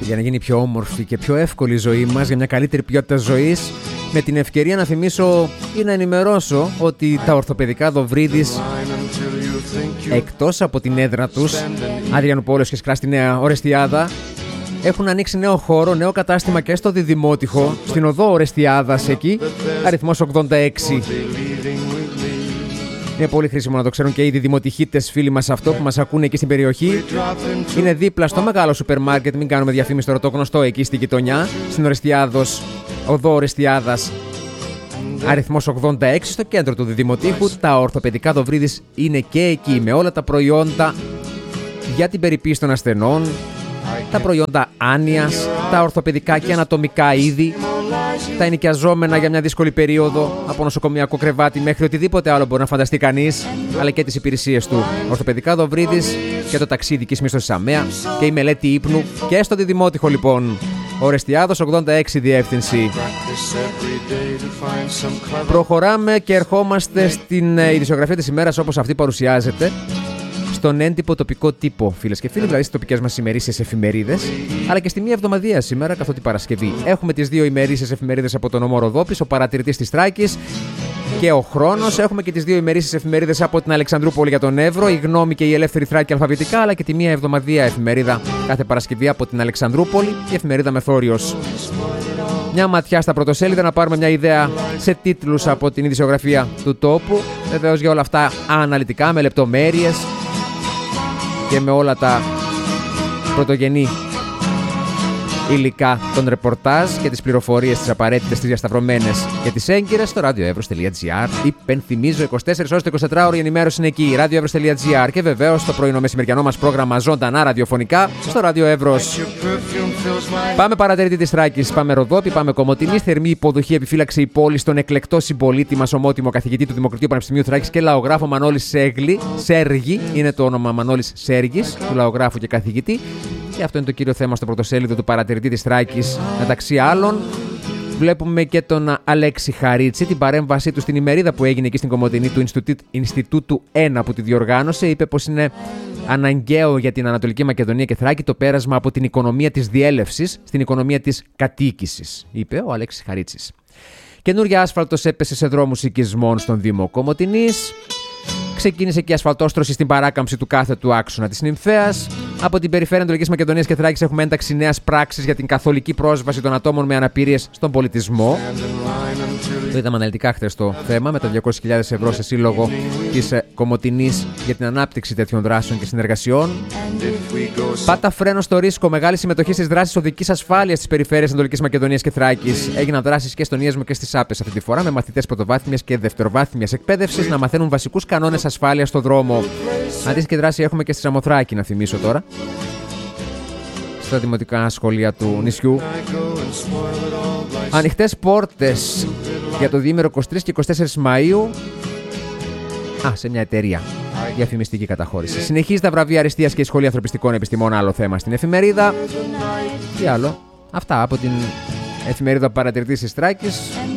για να γίνει πιο όμορφη και πιο εύκολη η ζωή μας, για μια καλύτερη ποιότητα ζωής, με την ευκαιρία να θυμίσω ή να ενημερώσω ότι τα ορθοπαιδικά Δοβρίδης, εκτός από την έδρα τους, Αδριανούπολεως και Σκρά στη Νέα Ορεστιάδα, έχουν ανοίξει νέο χώρο, νέο κατάστημα και στο Διδημότυχο, στην οδό Ορεστιάδας εκεί, αριθμός 86. Είναι πολύ χρήσιμο να το ξέρουν και οι διδημοτυχίτες φίλοι μας αυτό που μας ακούνε εκεί στην περιοχή. Είναι δίπλα στο μεγάλο σούπερ μάρκετ, μην κάνουμε διαφήμιση τώρα, το γνωστό εκεί στη γειτονιά, στην Ορεστιάδος, οδό Ορεστιάδας, αριθμός 86, στο κέντρο του Διδημοτύχου. Τα ορθοπαιδικά Δοβρίδης είναι και εκεί, με όλα τα προϊόντα για την περιποίηση των ασθενών, τα προϊόντα άνοιας, τα ορθοπαιδικά και ανατομικά είδη, τα ενοικιαζόμενα για μια δύσκολη περίοδο, από νοσοκομιακό κρεβάτι μέχρι οτιδήποτε άλλο μπορεί να φανταστεί κανείς, αλλά και τις υπηρεσίες του. Ορθοπαιδικά Δοβρίδης και το ταξί ειδικής μίσθωσης ΑΜΕΑ και η μελέτη ύπνου και στο Διδημότυχο λοιπόν. Ορεστιάδος 86 διεύθυνση. Προχωράμε και ερχόμαστε στην ειδησιογραφία της ημέρας όπως αυτή παρουσιάζεται στον έντυπο τοπικό τύπο, φίλες και φίλοι, δηλαδή στις τοπικές μας ημερήσιες εφημερίδες, αλλά και στη μία εβδομαδιαία σήμερα, καθότι Παρασκευή. Έχουμε τις δύο ημερήσιες εφημερίδες από τον νομό Ροδόπης, ο Παρατηρητής της Θράκης και ο Χρόνος. Έχουμε και τις δύο ημερήσιες εφημερίδες από την Αλεξανδρούπολη για τον Εύρο, η Γνώμη και η Ελεύθερη Θράκη αλφαβητικά, αλλά και τη μία εβδομαδιαία εφημερίδα κάθε Παρασκευή από την Αλεξανδρούπολη, η εφημερίδα Μεθόριος. Μια ματιά στα πρωτοσέλιδα να πάρουμε μια ιδέα σε τίτλους από την ειδησιογραφία του τόπου. Βεβαίως για όλα αυτά αναλυτικά, με λεπτομέρειες και με όλα τα πρωτογενή υλικά των ρεπορτάζ και τις πληροφορίες τις απαραίτητες, τις διασταυρωμένες και τις έγκυρες στο radioevros.gr. Υπενθυμίζω 24 ώρες το 24ωρο η ενημέρωση είναι εκεί, radioevros.gr, και βεβαίως το πρωινό μεσημεριανό μας πρόγραμμα ζωντανά ραδιοφωνικά στο Radio Εύρος. Πάμε Παρατηρητή της Θράκης, πάμε Ροδόπη, πάμε Κομοτηνή. Θερμή υποδοχή, επιφύλαξη η πόλη στον εκλεκτό συμπολίτη μας, ομότιμο καθηγητή του Δημοκρατίου Πανεπιστημίου Θράκης και λαογράφο Μανώλη Σέργη. Είναι το όνομα Μανώλης Σέργης, του λαογράφου και καθηγητή. Και αυτό είναι το κύριο θέμα στο πρωτοσέλιδο του Παρατηρητή της Θράκης. Μεταξύ άλλων, βλέπουμε και τον Αλέξη Χαρίτση, την παρέμβασή του στην ημερίδα που έγινε εκεί στην Κομοτηνή του Ινστιτούτου 1 που τη διοργάνωσε. Είπε πως είναι αναγκαίο για την Ανατολική Μακεδονία και Θράκη το πέρασμα από την οικονομία της διέλευσης στην οικονομία της κατοίκησης, είπε ο Αλέξης Χαρίτσης. Καινούρια άσφαλτος έπεσε σε δρόμους οικισμών στον Δήμο Κομοτηνής. Ξεκίνησε και η ασφαλτόστρωση στην παράκαμψη του κάθετου άξονα της Νυμφέας. Από την περιφέρεια Ανατολικής Μακεδονίας και Θράκης έχουμε ένταξη νέας πράξης για την καθολική πρόσβαση των ατόμων με αναπηρίες στον πολιτισμό. Το είδαμε αναλυτικά χθες το θέμα, με τα 200.000 ευρώ σε σύλλογο της Κομοτηνής για την ανάπτυξη τέτοιων δράσεων και συνεργασιών. Πάτα φρένο στο ρίσκο, μεγάλη συμμετοχή στις δράσεις οδικής ασφάλειας της περιφέρειας Ανατολικής Μακεδονίας και Θράκης. Έγιναν δράσεις και στον Ιέσμο και στις Άπες αυτή τη φορά, με μαθητές πρωτοβάθμιας και δευτεροβάθμιας εκπαίδευσης να μαθαίνουν βασικούς κανόνες ασφάλειας στο δρόμο. Αντίστοιχη δράση έχουμε και στη Σαμοθράκη, να θυμίσω τώρα, στα δημοτικά σχολεία του νησιού. Ανοιχτές πόρτες για το διήμερο 23 και 24 Μαΐου σε μια εταιρεία. Διαφημιστική καταχώρηση. Συνεχίζει τα βραβεία αριστείας και η Σχολή Ανθρωπιστικών Επιστημών, άλλο θέμα στην εφημερίδα. Τι άλλο. Αυτά από την εφημερίδα Παρατηρητής της Θράκης.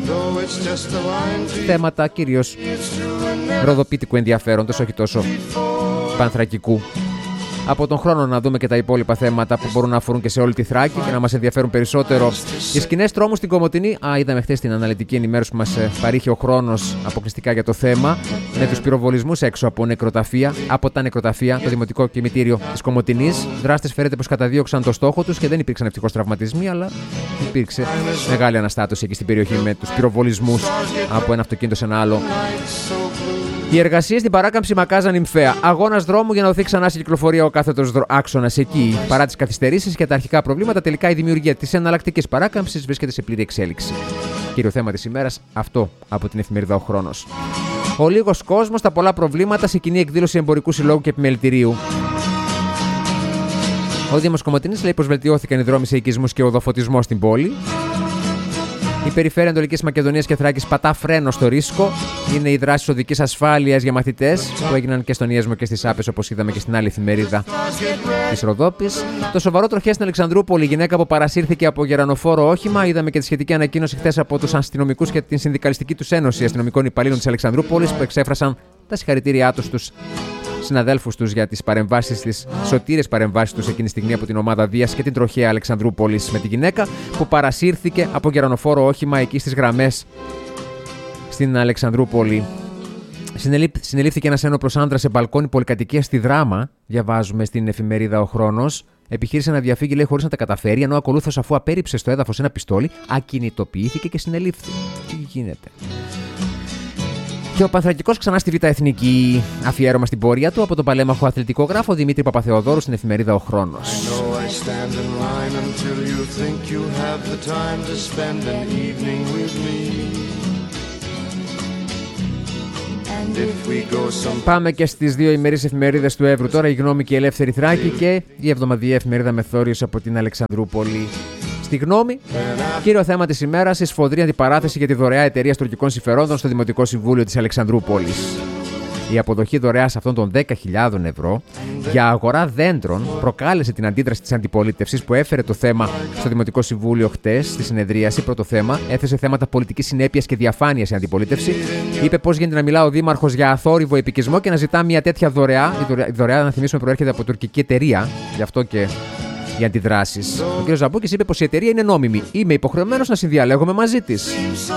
Θέματα κυρίως ροδοπίτικου ενδιαφέροντος, όχι τόσο πανθρακικού. Από τον Χρόνο να δούμε και τα υπόλοιπα θέματα που μπορούν να αφορούν και σε όλη τη Θράκη και να μας ενδιαφέρουν περισσότερο. Οι σκηνές τρόμου στην Κομοτηνή. Είδαμε χθες την αναλυτική ενημέρωση που μας παρήχε ο Χρόνος αποκλειστικά για το θέμα. Με τους πυροβολισμούς έξω από τα νεκροταφεία, το Δημοτικό Κημητήριο της Κομοτηνής. Δράστες φέρεται πως καταδίωξαν το στόχο τους και δεν υπήρξαν ευτυχώς τραυματισμοί, αλλά υπήρξε μεγάλη αναστάτωση εκεί στην περιοχή με τους πυροβολισμούς από ένα αυτοκίνητο σε ένα άλλο. Οι εργασίες στην παράκαμψη Μακάζα Νυμφαία. Αγώνας δρόμου για να δοθεί ξανά σε κυκλοφορία ο κάθετος άξονας εκεί. Παρά τις καθυστερήσεις και τα αρχικά προβλήματα, τελικά η δημιουργία της εναλλακτικής παράκαμψης βρίσκεται σε πλήρη εξέλιξη. Κύριο θέμα της ημέρας, αυτό από την εφημερίδα Ο Χρόνος. Ο λίγος κόσμος, τα πολλά προβλήματα σε κοινή εκδήλωση Εμπορικού Συλλόγου και Επιμελητηρίου. Ο Δήμος Κομοτηνής λέει πως βελτιώθηκαν οι δρόμοι σε οικισμούς και οδοφωτισμό στην πόλη. Η περιφέρεια Ανατολικής Μακεδονίας και Θράκης πατά φρένο στο ρίσκο. Είναι οι δράσεις οδικής ασφάλειας για μαθητές που έγιναν και στον Ιέσμο και στις Άπες, όπως είδαμε και στην άλλη εφημερίδα της Ροδόπης. Το σοβαρό τροχέα στην Αλεξανδρούπολη, η γυναίκα που παρασύρθηκε από γερανοφόρο όχημα. Είδαμε και τη σχετική ανακοίνωση χθες από τους αστυνομικούς και την συνδικαλιστική τους ένωση αστυνομικών υπαλλήλων της Αλεξανδρούπολης που εξέφρασαν τα συγχαρητήριά τους στους συναδέλφους τους για τις παρεμβάσεις, τις σωτήρες παρεμβάσεις τους εκείνη τη στιγμή από την ομάδα Δίας και την τροχαία Αλεξανδρούπολης με τη γυναίκα που παρασύρθηκε από γερανοφόρο όχημα εκεί στις γραμμές στην Αλεξανδρούπολη. Συνελήφθηκε ένας ένοπλος άντρας σε μπαλκόνι πολυκατοικίας στη Δράμα, διαβάζουμε στην εφημερίδα Ο Χρόνος. Επιχείρησε να διαφύγει, λέει, χωρίς να τα καταφέρει, ενώ ακολούθως, αφού απέρριψε στο έδαφος ένα πιστόλι, ακινητοποιήθηκε και συνελήφθη. Τι γίνεται. Και ο Πανθρακικός ξανά στη Β' Εθνική. Αφιέρωμα στην πορεία του από τον παλέμαχο αθλητικογράφο Δημήτρη Παπαθεοδόρου στην εφημερίδα Ο Χρόνος. Πάμε και στις δύο ημερείς εφημερίδες του Εύρου τώρα, η Γνώμη και η Ελεύθερη Θράκη και η εβδομαδιαία εφημερίδα Μεθόριος από την Αλεξανδρούπολη. Στη Γνώμη, κύριο θέμα της ημέρας, η σφοδρή αντιπαράθεση για τη δωρεά εταιρείας τουρκικών συμφερόντων στο Δημοτικό Συμβούλιο της Αλεξανδρούπολης. Η αποδοχή δωρεάς αυτών των 10.000 ευρώ για αγορά δέντρων προκάλεσε την αντίδραση της αντιπολίτευσης που έφερε το θέμα στο Δημοτικό Συμβούλιο χτες στη συνεδρίαση. Πρώτο θέμα, έθεσε θέματα πολιτικής συνέπειας και διαφάνειας η αντιπολίτευση. Είπε πώς γίνεται να μιλά ο Δήμαρχος για αθόρυβο επικισμό και να ζητά μια τέτοια δωρεά. Η δωρεά, να θυμίσουμε, προέρχεται από τουρκική εταιρεία, γι' αυτό και οι αντιδράσεις. Ο κ. Ζαμπούκης είπε πως η εταιρεία είναι νόμιμη. Είμαι υποχρεωμένος να συνδιαλέγομαι μαζί της.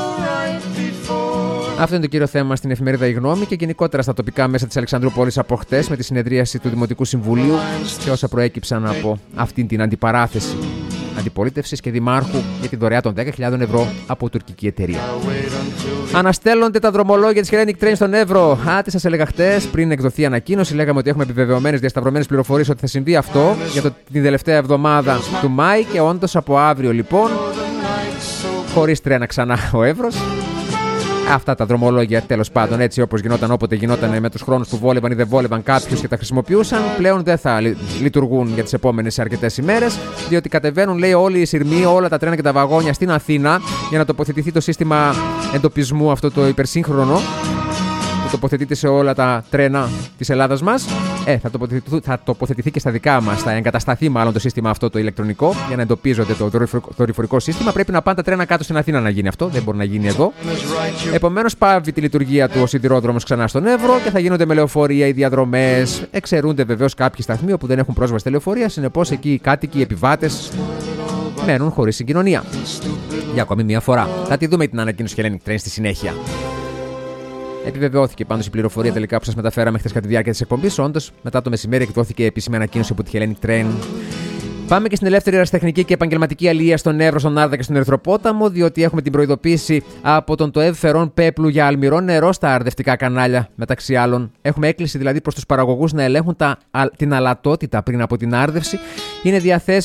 Αυτό είναι το κύριο θέμα στην εφημερίδα Η Γνώμη και γενικότερα στα τοπικά μέσα της Αλεξανδρούπολης από χτες με τη συνεδρίαση του Δημοτικού Συμβουλίου και όσα προέκυψαν από αυτήν την αντιπαράθεση αντιπολίτευσης και δημάρχου για τη δωρεά των 10.000 ευρώ από τουρκική εταιρεία. Αναστέλλονται τα δρομολόγια της Hellenic Train στον Εύρο. Τι σας έλεγα χτες, πριν εκδοθεί ανακοίνωση, λέγαμε ότι έχουμε επιβεβαιωμένες διασταυρωμένες πληροφορίες ότι θα συμβεί αυτό για την τελευταία εβδομάδα του Μάη και όντως από αύριο λοιπόν, χωρίς τρένα ξανά ο Εύρος. Αυτά τα δρομολόγια, τέλος πάντων, έτσι όπως γινόταν όποτε γινόταν με τους χρόνους που βόλευαν ή δεν βόλευαν κάποιους και τα χρησιμοποιούσαν, πλέον δεν θα λειτουργούν για τις επόμενες αρκετές ημέρες, διότι κατεβαίνουν, λέει, όλοι οι σειρμοί, όλα τα τρένα και τα βαγόνια στην Αθήνα για να τοποθετηθεί το σύστημα εντοπισμού, αυτό το υπερσύγχρονο, που τοποθετείται σε όλα τα τρένα της Ελλάδας μας. Θα τοποθετηθεί και στα δικά μας. Θα εγκατασταθεί μάλλον το σύστημα αυτό το ηλεκτρονικό για να εντοπίζονται το δορυφορικό σύστημα. Πρέπει να πάνε τα τρένα κάτω στην Αθήνα να γίνει αυτό. Δεν μπορεί να γίνει εδώ. Επομένως, πάβει τη λειτουργία του ο σιδηρόδρομος ξανά στον Εύρο και θα γίνονται με λεωφορεία οι διαδρομές. Εξαιρούνται βεβαίως κάποιοι σταθμοί όπου δεν έχουν πρόσβαση στη λεωφορεία. Συνεπώς, εκεί οι κάτοικοι, οι επιβάτες μένουν χωρίς συγκοινωνία. Για ακόμη μία φορά. Θα τη δούμε την ανακοίνωση Hellenic Train στη συνέχεια. Επιβεβαιώθηκε πάντως η πληροφορία τελικά που σας μεταφέραμε χθες κατά τη διάρκεια της εκπομπής. Όντως, μετά το μεσημέρι εκδόθηκε επίσημη ανακοίνωση από τη Hellenic Train. Πάμε και στην ελεύθερη ερασιτεχνική και επαγγελματική αλληλεία στον Εύρο, στον Άρδα και στον Ερυθροπόταμο, διότι έχουμε την προειδοποίηση από τον ΤΟΕΒ Φερών Πέπλου για αλμυρό νερό στα αρδευτικά κανάλια. Μεταξύ άλλων, έχουμε έκκληση δηλαδή προς τους παραγωγούς να ελέγχουν την αλατότητα πριν από την άρδευση. Είναι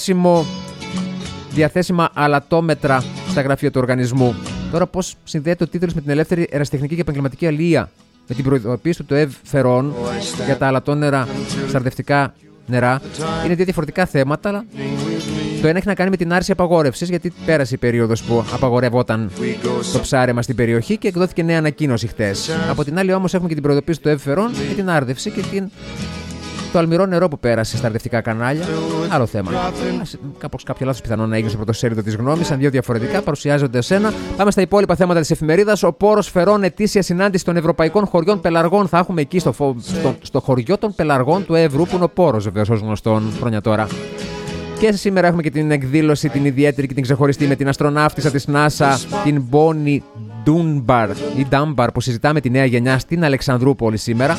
διαθέσιμα αλατόμετρα στα γραφεία του οργανισμού. Τώρα, πώς συνδέεται ο τίτλος με την ελεύθερη ερασιτεχνική και επαγγελματική αλληλεία? Με την προειδοποίηση του ΤΟΕΒ Φερών για τα αλατόνερα στα αρδευτικά νερά. Είναι δύο διαφορετικά θέματα, αλλά το ένα έχει να κάνει με την άρση απαγόρευσης, γιατί πέρασε η περίοδος που απαγορευόταν το ψάρεμα στην περιοχή και εκδόθηκε νέα ανακοίνωση χτες. Από την άλλη, όμως, έχουμε και την προειδοποίηση του ΤΟΕΒ Φερών για την άρδευση και το αλμυρό νερό που πέρασε στα αρδευτικά κανάλια. Άλλο θέμα. Κάπως κάποιο λάθος πιθανόν να έγινε στο πρωτοσέλιδο της Γνώμης. Αν δύο διαφορετικά παρουσιάζονται ως ένα. Πάμε στα υπόλοιπα θέματα της εφημερίδας. Ο Πόρος Φερών, ετήσια συνάντηση των Ευρωπαϊκών Χωριών Πελαργών. Θα έχουμε εκεί στο χωριό των Πελαργών του Εύρου, που είναι ο Πόρος, βεβαίως, ως γνωστόν, χρόνια τώρα. Και σήμερα έχουμε και την εκδήλωση, την ιδιαίτερη και την ξεχωριστή με την αστροναύτισσα της NASA, την Bonnie Dunbar, που συζητάμε τη νέα γενιά στην Αλεξανδρούπολη σήμερα.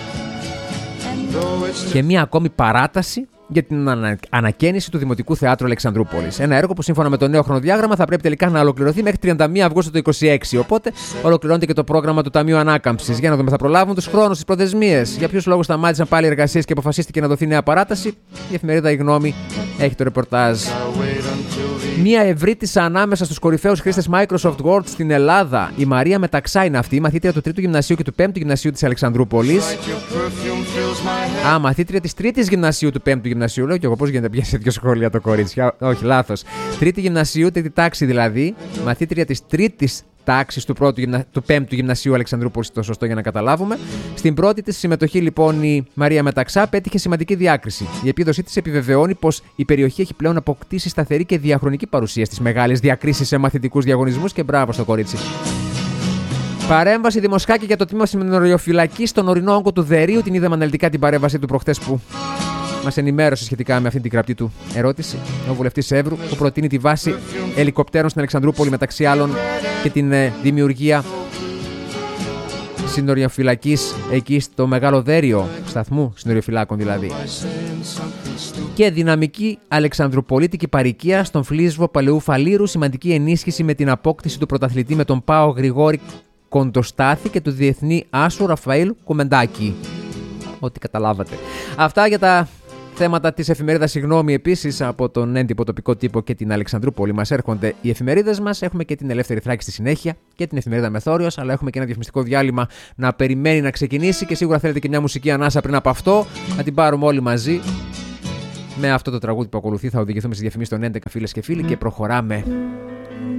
Και μία ακόμη παράταση για την ανακαίνιση του Δημοτικού Θεάτρου Αλεξανδρούπολης. Ένα έργο που σύμφωνα με το νέο χρονοδιάγραμμα θα πρέπει τελικά να ολοκληρωθεί μέχρι 31 Αυγούστου του 2026. Οπότε ολοκληρώνεται και το πρόγραμμα του Ταμείου Ανάκαμψης. Για να δούμε, θα προλάβουν τους χρόνους, τις προθεσμίες. Για ποιους λόγους σταμάτησαν πάλι οι εργασίες και αποφασίστηκε να δοθεί νέα παράταση? Η εφημερίδα Η Γνώμη έχει το ρεπορτάζ. Μία ευρύτισσα ανάμεσα στους κορυφαίους χρήστες Microsoft Word στην Ελλάδα. Η Μαρία Μεταξά είναι αυτή, μαθήτρια του 3ου Γυμνασίου και του 5ου Γυμνασίου της Αλεξανδρούπολης. Μαθήτρια της 3ης Γυμνασίου του 5ου Γυμνασίου. Λέω και εγώ πώς γίνεται να πιάσει σε δύο σχόλια το κορίτσι. Όχι, λάθος. 3η Γυμνασίου, 3η τάξη δηλαδή. Μαθήτρια της 3ης τάξης του 5ου Γυμνασίου Αλεξανδρούπολης, το σωστό για να καταλάβουμε. Στην πρώτη της συμμετοχή, λοιπόν, η Μαρία Μεταξά πέτυχε σημαντική διάκριση. Η επίδοσή της επιβεβαιώνει πως η περιοχή έχει πλέον αποκτήσει σταθερή και διαχρονική παρουσία στις μεγάλες διακρίσεις σε μαθητικούς διαγωνισμούς και μπράβο στο κορίτσι. Παρέμβαση Δημοσχάκη για το τμήμα συνοριοφυλακής στον ορεινό όγκο του Δερείου. Την είδαμε αναλυτικά την παρέμβαση του προχθές που μας ενημέρωσε σχετικά με αυτή την γραπτή του ερώτηση. Ο βουλευτής Εύρου που προτείνει τη βάση ελικοπτέρων στην Αλεξανδρούπολη, μεταξύ άλλων και την δημιουργία συνοριοφυλακής εκεί στο Μεγάλο Δέριο, σταθμού συνοριοφυλάκων δηλαδή. Και δυναμική αλεξανδρουπολίτικη παροικία στον Φλίσβο Παλαιού Φαλήρου, σημαντική ενίσχυση με την απόκτηση του πρωταθλητή με τον ΠΑΟ Γρηγόρη Κοντοστάθη και του διεθνή άσου Ραφαήλ Κομμεντάκη. Ό,τι καταλάβατε. Αυτά για τα θέματα της εφημερίδας Συγγνώμη. Επίσης από τον έντυπο τοπικό τύπο και την Αλεξανδρούπολη μας έρχονται οι εφημερίδες μας. Έχουμε και την Ελεύθερη Θράκη στη συνέχεια και την εφημερίδα Μεθόριος, αλλά έχουμε και ένα διαφημιστικό διάλειμμα να περιμένει να ξεκινήσει και σίγουρα θέλετε και μια μουσική ανάσα πριν από αυτό. Να την πάρουμε όλοι μαζί. Με αυτό το τραγούδι που ακολουθεί θα οδηγηθούμε στις διαφημίσεις των 11, φίλες και φίλοι, και προχωράμε.